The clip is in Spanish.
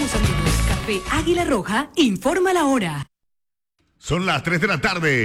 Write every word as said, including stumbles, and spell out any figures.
Estamos amigos. Café Águila Roja informa la hora. Son las tres de la tarde.